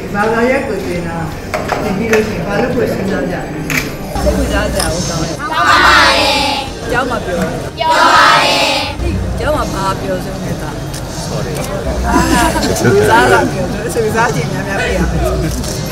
ဘာသာရပ်ကိုပြင်တာတင်ပြီးလို့ရှိရင်ဘာလို့ကိုစဉ်းစားကြလဲစိတ်ဝင်စားကြအောင်ကောင်းတယ်ကောင်းပါရဲ့ကျောင်းမှာပြောပါရဲ့ကျောင်းမှာဘာပြောဆုံးနေတာ sorry စားလာပြောဆိုစားချင်များများပြရမယ်